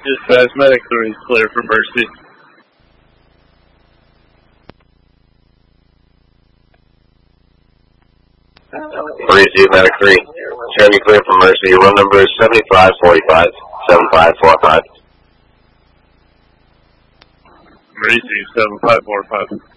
Dispatch, medic 3 is clear for Mercy. Receive medic 3. Showing you clear for Mercy. Your room number is 7545. 7545. Receive 7545.